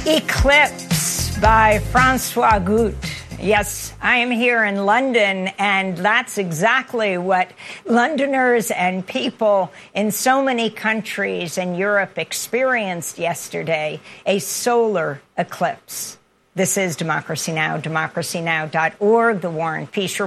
Eclipse by Francois Goutte. Yes, I am here in London, and that's exactly what Londoners and people in so many countries in Europe experienced yesterday, a solar eclipse. This is Democracy Now!, democracynow.org, The War and Peace Report.